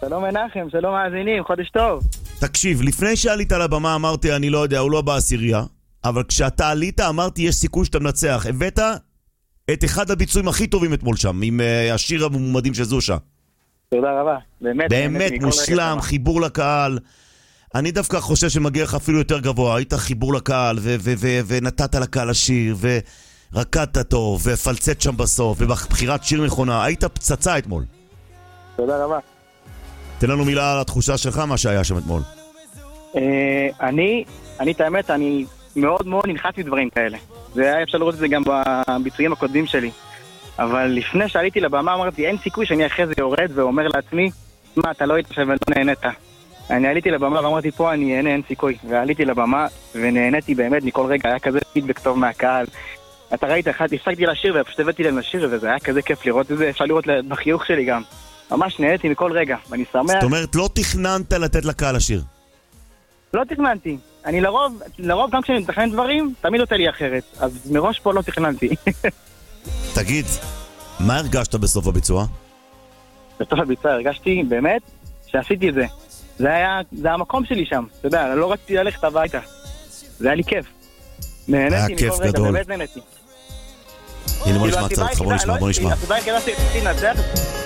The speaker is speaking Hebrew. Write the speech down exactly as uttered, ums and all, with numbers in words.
שלום מנחם, שלום מאזינים, חודש טוב. תקשיב, לפני שעלית לבמה אמרתי, אני לא יודע, הוא לא בעשירייה, אבל כשאתה עלית אמרתי, יש סיכוי שאתה מנצח. הבאת את אחד הביצועים הכי טובים אתמול שם, עם uh, השיר המומדים של זושה. תודה רבה, באמת. באמת, מושלם, חיבור לקהל. אני דווקא חושב שמגיע לך אפילו יותר גבוה. היית חיבור לקהל, ו- ו- ו- ונתת לקהל השיר, ורקדת טוב, ופלצת שם בסוף, ובבחירת שיר נכונה. היית פצצה אתמול. תודה רבה. תן לנו מילה על התחושה שלך, מה שהיה שם אתמול. אני, אני את האמת, אני מאוד מאוד נלחץ מדברים כאלה. זה היה אפשר לראות את זה גם בביצועים הקודמים שלי. אבל לפני שעליתי לבמה אמרתי, אין סיכוי שאני אחרי זה יורד ואומר לעצמי, מה, אתה לא התחשב ולא נהנית. אני עליתי לבמה ואמרתי, פה אני אהנה, אין סיכוי. ועליתי לבמה ונהניתי באמת מכל רגע, היה כזה פידבק טוב מהקהל. אתה ראית, הפסקתי לשיר ופשוט הבאתי להם לשיר, וזה היה כזה כיף לראות את זה, אפשר לראות בחיוך שלי גם. ממש נהניתי מכל רגע, ואני שמח. זאת אומרת, לא תכננת לתת לקהל השיר? לא תכננתי. אני לרוב, לרוב גם כשאני מתכנן דברים, תמיד עושה לי אחרת. אז מראש פה לא תכננתי. תגיד, מה הרגשת בסוף הביצוע? בסוף הביצוע הרגשתי באמת שעשיתי את זה. זה היה, זה המקום שלי שם. אתה יודע, לא רציתי ללכת הביתה. זה היה לי כיף. נהניתי מכל רגע, באמת נהניתי. הנה בוא נשמע קצת, בוא נשמע, בוא נשמע. הסיבה היחידה שרציתי לנצח